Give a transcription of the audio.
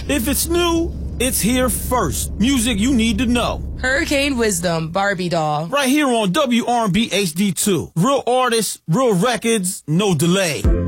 If it's new, it's here first. Music you need to know. Hurricane Wisdom, Barbie Doll. Right here on WRB HD2. Real artists, real records, no delay.